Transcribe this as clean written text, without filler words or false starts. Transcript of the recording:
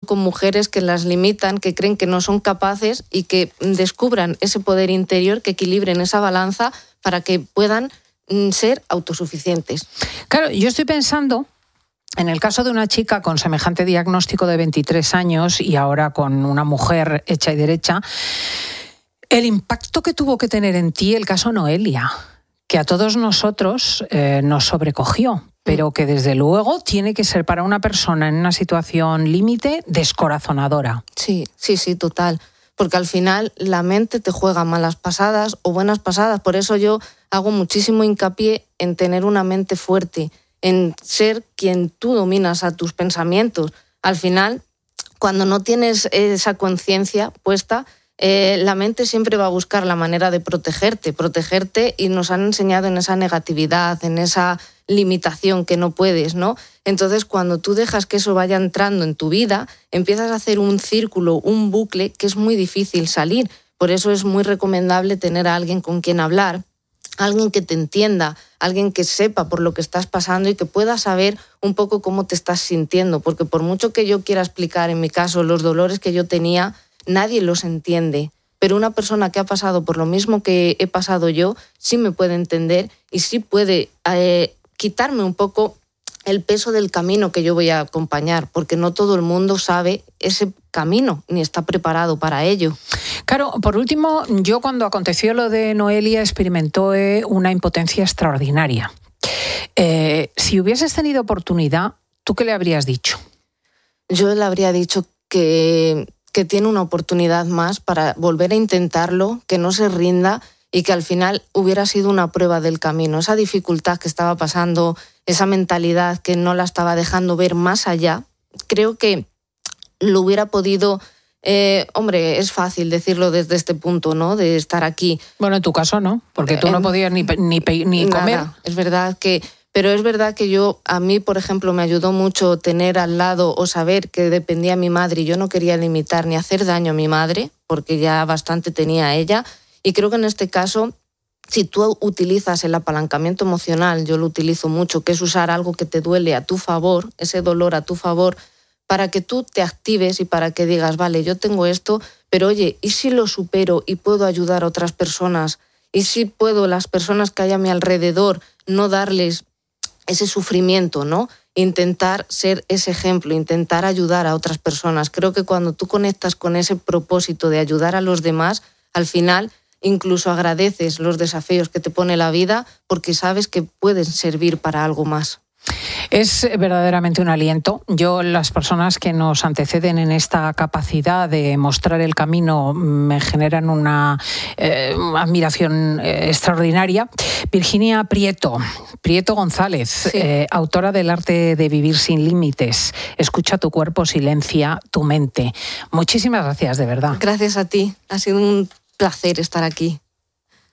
con mujeres que las limitan, que creen que no son capaces y que descubran ese poder interior, que equilibren esa balanza para que puedan ser autosuficientes. Claro, yo estoy pensando en el caso de una chica con semejante diagnóstico de 23 años y ahora con una mujer hecha y derecha, el impacto que tuvo que tener en ti el caso Noelia, que a todos nosotros nos sobrecogió, pero que desde luego tiene que ser para una persona en una situación límite descorazonadora. Sí, total. Porque al final la mente te juega malas pasadas o buenas pasadas. Por eso yo hago muchísimo hincapié en tener una mente fuerte, en ser quien tú dominas a tus pensamientos. Al final, cuando no tienes esa conciencia puesta, la mente siempre va a buscar la manera de protegerte, y nos han enseñado en esa negatividad, en esa limitación que no puedes, ¿no? Entonces, cuando tú dejas que eso vaya entrando en tu vida, empiezas a hacer un círculo, un bucle que es muy difícil salir. Por eso es muy recomendable tener a alguien con quien hablar, alguien que te entienda, alguien que sepa por lo que estás pasando y que pueda saber un poco cómo te estás sintiendo, porque por mucho que yo quiera explicar, en mi caso, los dolores que yo tenía, nadie los entiende, pero una persona que ha pasado por lo mismo que he pasado yo sí me puede entender y sí puede quitarme un poco el peso del camino que yo voy a acompañar, porque no todo el mundo sabe ese camino ni está preparado para ello. Claro, por último, yo cuando aconteció lo de Noelia experimentó una impotencia extraordinaria. Si hubieses tenido oportunidad, ¿tú qué le habrías dicho? Yo le habría dicho que tiene una oportunidad más para volver a intentarlo, que no se rinda y que al final hubiera sido una prueba del camino. Esa dificultad que estaba pasando, esa mentalidad que no la estaba dejando ver más allá, creo que lo hubiera podido... es fácil decirlo desde este punto, ¿no? De estar aquí. Bueno, en tu caso no, porque tú no podías ni comer. Nada. Pero es verdad que a mí, por ejemplo, me ayudó mucho tener al lado o saber que dependía de mi madre y yo no quería limitar ni hacer daño a mi madre, porque ya bastante tenía ella. Y creo que en este caso, si tú utilizas el apalancamiento emocional, yo lo utilizo mucho, que es usar algo que te duele a tu favor, ese dolor a tu favor, para que tú te actives y para que digas, vale, yo tengo esto, pero oye, ¿y si lo supero y puedo ayudar a otras personas? ¿Y si puedo, las personas que hay a mi alrededor, no darles ese sufrimiento, ¿no? Intentar ser ese ejemplo, intentar ayudar a otras personas. Creo que cuando tú conectas con ese propósito de ayudar a los demás, al final incluso agradeces los desafíos que te pone la vida porque sabes que pueden servir para algo más. Es verdaderamente un aliento. Las personas que nos anteceden en esta capacidad de mostrar el camino me generan una admiración extraordinaria. Virginia Prieto González, sí. Autora del Arte de Vivir sin Límites. Escucha tu cuerpo, silencia tu mente. Muchísimas gracias, de verdad. Gracias a ti. Ha sido un placer estar aquí.